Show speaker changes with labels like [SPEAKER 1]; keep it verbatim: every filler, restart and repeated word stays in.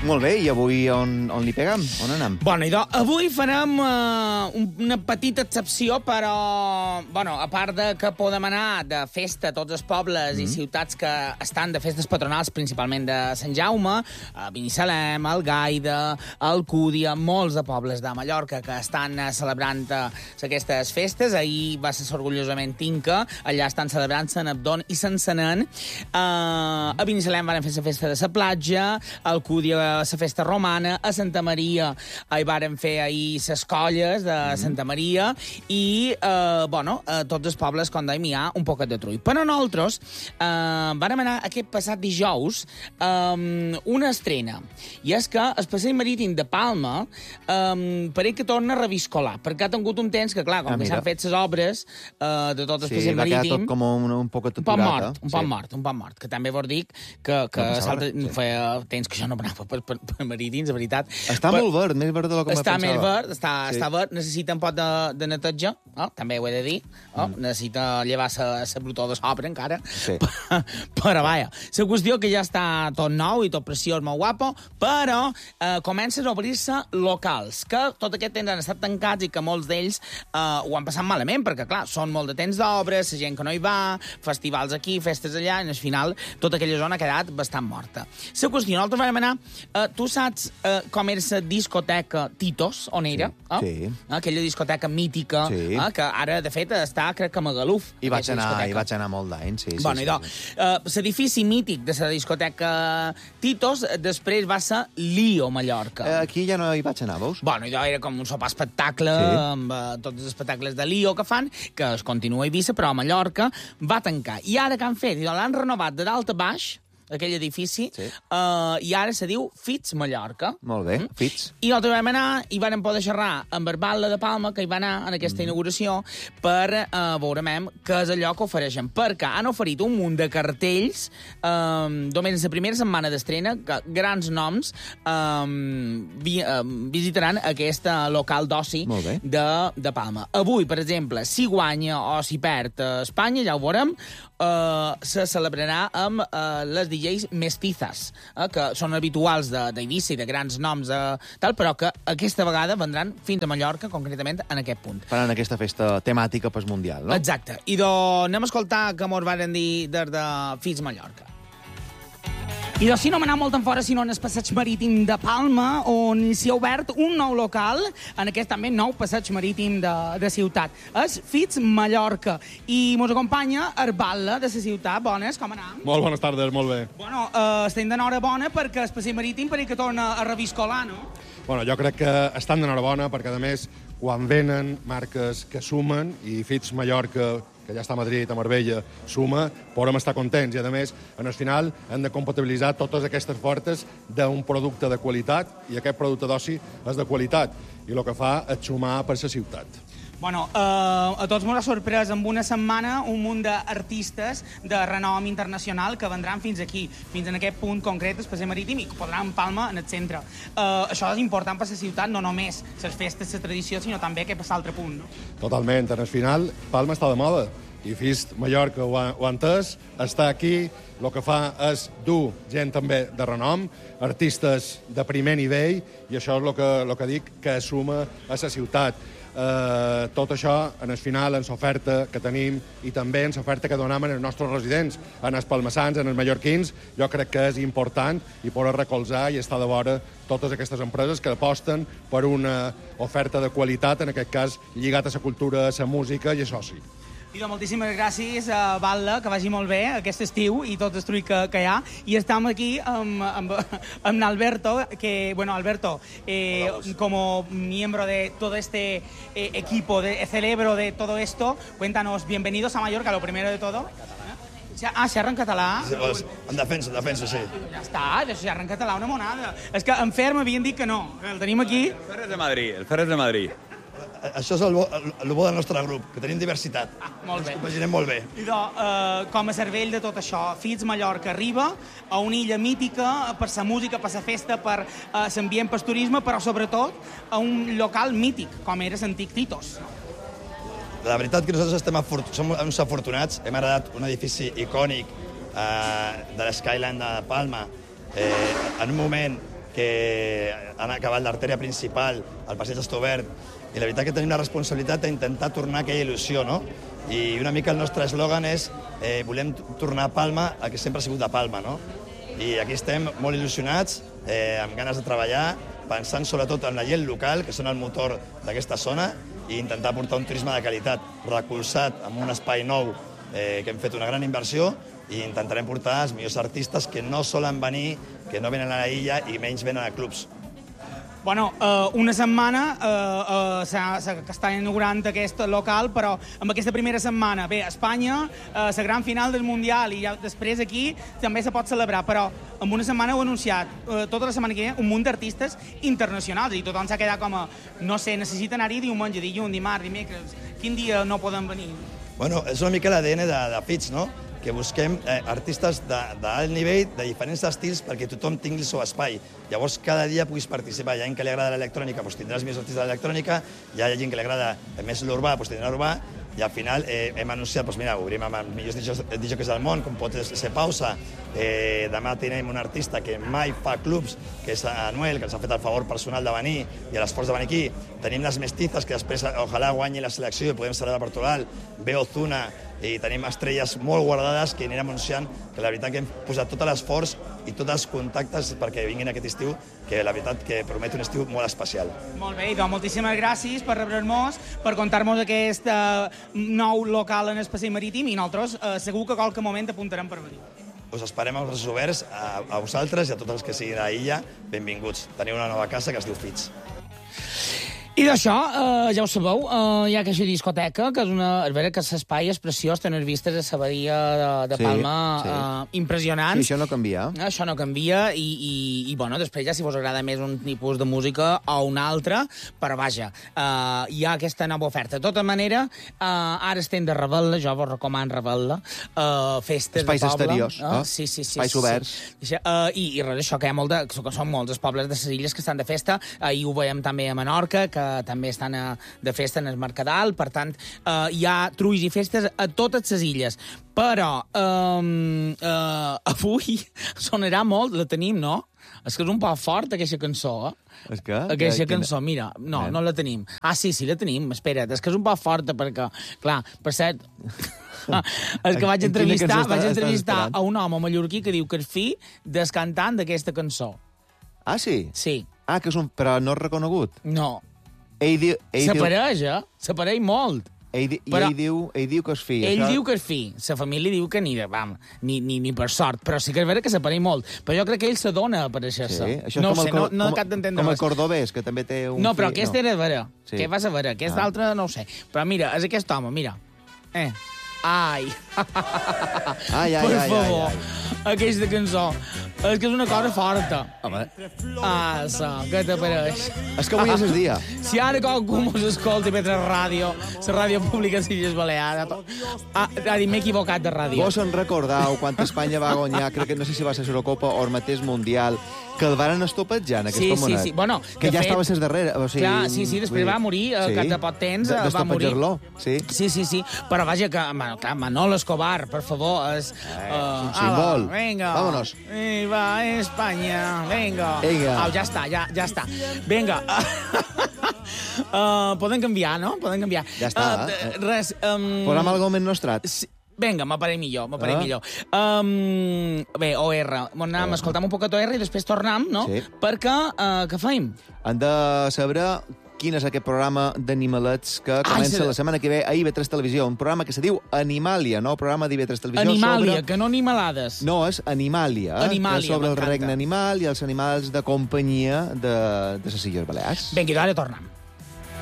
[SPEAKER 1] Molt bé, i avui on, on li peguem? On anem?
[SPEAKER 2] Bueno, idò, avui farem uh, una petita excepció, però, bueno, a part de que podem anar de festa a tots els pobles mm. i ciutats que estan de festes patronals, principalment de Sant Jaume, a Binissalem, al Gaida, al Cúdia, molts de pobles de Mallorca que estan uh, celebrant uh, aquestes festes. Ahir va ser orgullosament Tinca, allà estan celebrant Sant Abdon i Sant Senén. Uh, a Binissalem van fer la festa de la platja, al Cúdia la festa romana, a Santa Maria hi varen fer ahir les colles de mm. Santa Maria i, eh, bueno, a tots els pobles, com dèiem, hi ha un poquet de trull. Però nosaltres eh, vam anar aquest passat dijous eh, una estrena, i és que el passeig marítim de Palma eh, pareix que torna a reviscolar, perquè ha tingut un temps que, clar, com ah, que s'han fet les obres eh, de tot el sí, passeig marítim... Sí, va quedar tot
[SPEAKER 1] com un, un poc aturat.
[SPEAKER 2] Un poc mort, un poc sí. mort, un poc mort, que també vol dir que, que no sí. feia temps que això no anava per, per, per marítims, de veritat.
[SPEAKER 1] Està però, molt verd, més verd del que me
[SPEAKER 2] està
[SPEAKER 1] pensava.
[SPEAKER 2] Més verd, està, sí. està verd, necessita un pot de, de neteja, oh, també ho he de dir, oh, mm. necessita llevar la brutó de sobre encara, sí. però, però vaja, la qüestió que ja està tot nou i tot preciós, molt guapo, però eh, comencen a obrir-se locals, que tot aquest temps han estat tancats i que molts d'ells eh, ho han passat malament, perquè clar, són molt de temps d'obres, la gent que no hi va, festivals aquí, festes allà, i al final tota aquella zona ha quedat bastant morta. La qüestió, nosaltres vam anar, eh, tu saps eh, com era la discoteca Titos, on era?
[SPEAKER 1] Sí. Oh? sí.
[SPEAKER 2] Aquella discoteca mítica, sí. eh, que ara, de fet, està, crec que a Magaluf.
[SPEAKER 1] I vaig anar, i vaig anar molt d'anys, sí.
[SPEAKER 2] Bueno,
[SPEAKER 1] sí,
[SPEAKER 2] idò,
[SPEAKER 1] sí.
[SPEAKER 2] uh, l'edifici mític de la discoteca Titos després va ser Lío, Mallorca.
[SPEAKER 1] Eh, aquí ja no hi vaig anar, veus?
[SPEAKER 2] Bueno, idò, era com un sopar espectacle, sí. amb uh, tots els espectacles de Lío que fan, que es continua a Eivissa, però a Mallorca va tancar. I ara què han fet? L'han renovat de dalt a baix, aquell edifici, sí. uh, i ara se diu Fits Mallorca.
[SPEAKER 1] Molt bé, mm? Fits.
[SPEAKER 2] I nosaltres vam anar i vam poder xerrar amb el Batlle de Palma, que hi va anar en aquesta mm. inauguració, per uh, veurem què és allò que ofereixen. Perquè han oferit un munt de cartells, um, només en la primera setmana d'estrena, que grans noms um, vi, um, visitaran aquest local d'oci de, de Palma. Avui, per exemple, si guanya o si perd a Espanya, ja ho veurem, uh, se celebrarà amb uh, les D Js mestizas, eh, que són habituals d'Eivissa i de grans noms, eh, tal, però que aquesta vegada vendran fins a Mallorca, concretament en aquest punt.
[SPEAKER 1] Faran aquesta festa temàtica postmundial, no?
[SPEAKER 2] Exacte. I doncs anem a escoltar que mos varen dir des de Fits Mallorca. I doncs si no m'anar molt en fora, sinó en el passeig marítim de Palma, on s'hi ha obert un nou local, en aquest també nou passeig marítim de, de ciutat. És Fits Mallorca. I mos acompanya el Batlle de la ciutat. Bones, com anem?
[SPEAKER 3] Molt bones tardes, molt bé.
[SPEAKER 2] Bueno, eh, estem d'enhorabona perquè el passeig marítim per que torna a reviscolar, no?
[SPEAKER 3] Bueno, jo crec que estan d'enhorabona perquè, a més, quan venen marques que sumen, i Fits Mallorca, que ja està a Madrid, a Marbella, suma, podem estar contents. I, a més, en el final hem de compatibilitzar totes aquestes fortes d'un producte de qualitat, i aquest producte d'oci és de qualitat, i el que fa és sumar per la ciutat.
[SPEAKER 2] Bueno, eh, a tots m'ho ha sorprès amb una setmana un munt d'artistes de renom internacional que vendran fins aquí, fins en aquest punt concret, el passeig marítim, i que podran en Palma en el centre. Eh, això és important per la ciutat, no només les festes, la tradició, sinó també que passa a l'altre punt, no?
[SPEAKER 3] Totalment. En el final, Palma està de moda, i Fits Mallorca ho ha, ho ha entès, està aquí, el que fa és dur gent també de renom, artistes de primer nivell, i això és el que, el que dic que suma a la ciutat. Uh, tot això, en el final, en l'oferta que tenim i també en l'oferta que donem als nostres residents, en els palmassans, en els mallorquins, jo crec que és important i poder recolzar i estar de vora totes aquestes empreses que aposten per una oferta de qualitat, en aquest cas lligat a la cultura, a la música i a l'oci.
[SPEAKER 2] I doncs moltíssimes gràcies, uh, Batlle, que vagi molt bé aquest estiu i tot el trull que, que hi ha. I estem aquí amb, amb, amb Alberto, que, bueno, Alberto, eh, como miembro de todo este eh, equipo, de celebro de todo esto, cuéntanos, bienvenidos a Mallorca, lo primero de todo. Ah, xerra en català?
[SPEAKER 4] En defensa, en defensa, sí.
[SPEAKER 2] Ja està, xerra en català una monada. És que en Fer m'havien dit que no, que el tenim aquí.
[SPEAKER 5] El Fer és de Madrid, el Fer és de Madrid.
[SPEAKER 4] Això és el bo, el bo del nostre grup, que tenim diversitat.
[SPEAKER 2] Ah, molt bé.
[SPEAKER 4] Ens compaginem molt bé.
[SPEAKER 2] I doncs, eh, com a cervell de tot això, Fits Mallorca arriba a una illa mítica per la música, per la festa, per eh, l'ambient, per turisme, però sobretot a un local mític, com era l'antic Titos.
[SPEAKER 4] La veritat que nosaltres estem afort som uns afortunats. Hem heredat un edifici icònic eh, de l'Skyline de Palma, eh, en un moment que han acabat l'artèria principal, el passeig està obert, i la veritat que tenim la responsabilitat d'intentar tornar aquella il·lusió, no? I una mica el nostre eslògan és eh, volem tornar a Palma el que sempre ha sigut de Palma, no? I aquí estem molt il·lusionats, eh, amb ganes de treballar, pensant sobretot en la gent local, que són el motor d'aquesta zona, i intentar portar un turisme de qualitat, recolzat amb un espai nou, eh, que hem fet una gran inversió, i intentarem portar els millors artistes que no solen venir, que no venen a la illa i menys venen a clubs.
[SPEAKER 2] Bueno, uh, una setmana uh, uh, s'està inaugurant aquest local, però amb aquesta primera setmana, bé, a Espanya, uh, la gran final del Mundial, i ja després aquí també se pot celebrar, però en una setmana heu anunciat, uh, tota la setmana que ve, un munt d'artistes internacionals, i tothom s'ha quedat com a, no sé, necessita anar-hi diumenge, dilluns, dimarts, dimecres, quin dia no poden venir?
[SPEAKER 4] Bueno, és una mica l'A D N de, de Fitch, no? Que busquem eh, artistes d'alt nivell, de diferents estils, perquè tothom tingui el seu espai. Llavors, cada dia puguis participar. Hi ha gent que li agrada l'electrònica, doncs tindràs més artistes de l'electrònica, hi ha gent que li agrada més l'urbà, doncs tindrà l'urbà, i al final eh, hem anunciat, doncs mira, obrim amb els millors DJs del món, com pot ser Pausa. Eh, demà tenim un artista que mai fa clubs, que és Anuel, que ens ha fet el favor personal de venir i l'esforç de venir aquí. Tenim les Mestizas, que després ojalà guanyi la selecció i podem celebrar per Portugal. Ve Ozuna, i tenim estrelles molt guardades que anirem anunciant, que la veritat que hem posat tot l'esforç i tots els contactes perquè vinguin aquest estiu, que la veritat que promet un estiu molt especial.
[SPEAKER 2] Molt bé, doncs moltíssimes gràcies per rebre'ns, per contar-nos aquest uh, nou local en el passeig marítim, i nosaltres uh, segur que a qualque moment apuntarem per venir.
[SPEAKER 4] Us esperem als braços oberts a, a vosaltres i a tots els que siguin a l'illa. Benvinguts. Teniu una nova casa que es diu Fitch.
[SPEAKER 2] I d'això, eh, ja ho sabeu, eh, hi ha aquesta discoteca, que és una... És vera que l'espai és preciós, té unes vistes a la badia de, de
[SPEAKER 1] Sí,
[SPEAKER 2] Palma
[SPEAKER 1] sí.
[SPEAKER 2] eh, impressionants.
[SPEAKER 1] Sí, això no canvia.
[SPEAKER 2] Això no canvia, i, i, i bueno, després ja si vos agrada més un tipus de música o un altre, però vaja, eh, hi ha aquesta nova oferta. De tota manera, eh, ara estem de Rebel·la, jo vos recomano Rebel·la, eh, festes
[SPEAKER 1] Espais
[SPEAKER 2] de poble.
[SPEAKER 1] exteriors,
[SPEAKER 2] eh?
[SPEAKER 1] eh?
[SPEAKER 2] Sí, sí, sí.
[SPEAKER 1] Espais
[SPEAKER 2] sí,
[SPEAKER 1] oberts.
[SPEAKER 2] Sí. Uh, I, I res, això, que hi ha molt de, que són molts els pobles de les illes que estan de festa. Ahir ho veiem també a Menorca, que també estan a, de festa en el Mercadal. Per tant, uh, hi ha trulls i festes a totes les illes. Però um, uh, avui sonarà molt, la tenim, no? És que és un poc fort, aquesta cançó, eh?
[SPEAKER 1] És que?
[SPEAKER 2] Aquesta
[SPEAKER 1] Que-
[SPEAKER 2] cançó, mira, no,
[SPEAKER 1] Nen.
[SPEAKER 2] no la tenim. Ah, sí, sí, la tenim, espera't, és que és un poc forta, perquè, clar, per cert... és que vaig
[SPEAKER 1] En quina
[SPEAKER 2] entrevistar,
[SPEAKER 1] cançó
[SPEAKER 2] vaig
[SPEAKER 1] estàs
[SPEAKER 2] entrevistar
[SPEAKER 1] esperant?
[SPEAKER 2] a un home mallorquí que diu que és fill del cantant d'aquesta cançó.
[SPEAKER 1] Ah, sí?
[SPEAKER 2] Sí,
[SPEAKER 1] Ah, que és un... Però no és reconegut.
[SPEAKER 2] no.
[SPEAKER 1] Ell diu... Ell diu,
[SPEAKER 2] S'apareix, eh? S'apareix molt.
[SPEAKER 1] ell, di- I
[SPEAKER 2] Però-
[SPEAKER 1] ell diu, ell diu que és fill.
[SPEAKER 2] Ell
[SPEAKER 1] això...
[SPEAKER 2] diu que és fill, la família diu que ni, de, vam, ni, ni, ni per sort, però sí que és vera que s'apareix molt. Però jo crec que ell s'adona a aparèixer-se.
[SPEAKER 1] Sí, això és
[SPEAKER 2] no
[SPEAKER 1] com,
[SPEAKER 2] sé,
[SPEAKER 1] el, cor-
[SPEAKER 2] no, no
[SPEAKER 1] com,
[SPEAKER 2] acabo d'entendre
[SPEAKER 1] com el
[SPEAKER 2] res.
[SPEAKER 1] cordobès, que també té un
[SPEAKER 2] No, però
[SPEAKER 1] fill.
[SPEAKER 2] aquest era vera.
[SPEAKER 1] Sí.
[SPEAKER 2] Què vas a veure? Aquest
[SPEAKER 1] Ah.
[SPEAKER 2] altre no ho sé. Però mira, és aquest home, mira. Eh. Ai.
[SPEAKER 1] Ai, ai,
[SPEAKER 2] per
[SPEAKER 1] ai,
[SPEAKER 2] favor.
[SPEAKER 1] ai, ai.
[SPEAKER 2] Aquesta cançó. És que és una cosa forta.
[SPEAKER 1] Home,
[SPEAKER 2] Ah, sa, què t'apareix?
[SPEAKER 1] és que avui és el dia.
[SPEAKER 2] Si ara qualcú mos escolta per la ràdio, la ràdio pública de Illes Balears, ah, ha dit, m'he equivocat de ràdio.
[SPEAKER 1] Vos en recordeu quan Espanya va guanyar, crec que no sé si va ser l'Eurocopa o el mateix Mundial, que el varen estopatjar en aquest
[SPEAKER 2] Sí, sí,
[SPEAKER 1] homenet.
[SPEAKER 2] sí. Bueno,
[SPEAKER 1] que
[SPEAKER 2] de
[SPEAKER 1] ja
[SPEAKER 2] fet-
[SPEAKER 1] estava a ses darrere. O sigui,
[SPEAKER 2] Clar, sí, sí, després
[SPEAKER 1] vull dir,
[SPEAKER 2] va morir, al cap de poc temps,
[SPEAKER 1] de-
[SPEAKER 2] eh, va morir.
[SPEAKER 1] d'estopatjar-lo, sí.
[SPEAKER 2] Sí, sí, sí. Però vaja, que bueno, clar, Manol Escobar, per favor, és... Eh,
[SPEAKER 1] un símbol.
[SPEAKER 2] Venga.
[SPEAKER 1] Vámonos.
[SPEAKER 2] Viva España. Venga.
[SPEAKER 1] Vinga.
[SPEAKER 2] Au, ja està, ja, ja està. Vinga. uh, poden canviar, no? Poden canviar.
[SPEAKER 1] Ja està.
[SPEAKER 2] Uh, res. Um,
[SPEAKER 1] Posam algo més nostrat.
[SPEAKER 2] Sí. Vinga, m'apareix millor, m'apareix
[SPEAKER 1] Ah.
[SPEAKER 2] millor. Um, bé, O R. Bon, anem, escoltam un poquet O R i després tornem, no?
[SPEAKER 1] Sí.
[SPEAKER 2] Perquè, uh, què fem?
[SPEAKER 1] Han de saber quin és aquest programa d'animalets que comença
[SPEAKER 2] se-
[SPEAKER 1] la setmana que ve a I V tres Televisió, un programa que se diu Animàlia, no? Programa d'I V tres Televisió
[SPEAKER 2] Animàlia,
[SPEAKER 1] sobre...
[SPEAKER 2] que no animalades.
[SPEAKER 1] No, és Animàlia, eh?
[SPEAKER 2] Animàlia,
[SPEAKER 1] que és sobre el
[SPEAKER 2] m'encanta.
[SPEAKER 1] regne animal i els animals de companyia de, de les Illes Balears.
[SPEAKER 2] Vinga, ara tornem.